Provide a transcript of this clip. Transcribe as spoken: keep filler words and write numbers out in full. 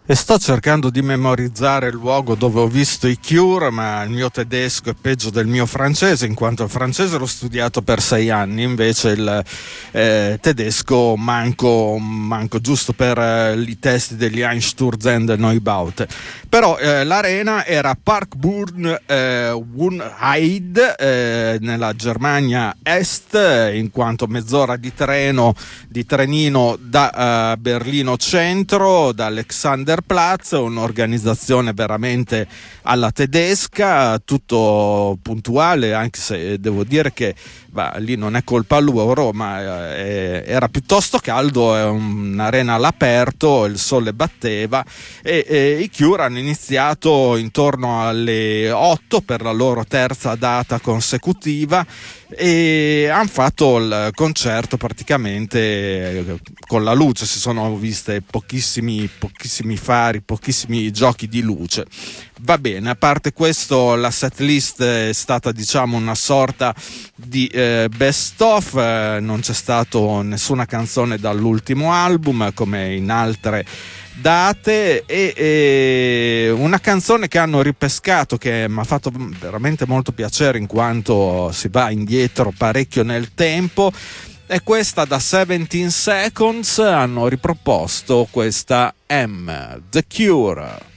E sto cercando di memorizzare il luogo dove ho visto i Cure, ma il mio tedesco è peggio del mio francese, in quanto il francese l'ho studiato per sei anni, invece il eh, tedesco manco, manco giusto per eh, i testi degli Einstürzende Neubaute. Però eh, l'arena era Parkburn eh, Wunheide eh, nella Germania Est, in quanto mezz'ora di treno, di trenino da uh, Berlino Centro, da Alexanderplatz, un'organizzazione veramente alla tedesca, tutto puntuale, anche se devo dire che bah, lì non è colpa loro, ma eh, era piuttosto caldo, è un'arena all'aperto, il sole batteva e, e i Cure hanno iniziato intorno alle otto per la loro terza data consecutiva e hanno fatto il concerto praticamente con la luce, si sono viste pochissimi, pochissimi fari, pochissimi giochi di luce. Va bene, a parte questo la setlist è stata diciamo una sorta di eh, best of, eh, non c'è stato nessuna canzone dall'ultimo album come in altre date e, e una canzone che hanno ripescato che mi ha fatto veramente molto piacere in quanto si va indietro parecchio nel tempo è questa da seventeen seconds, hanno riproposto questa M, The Cure.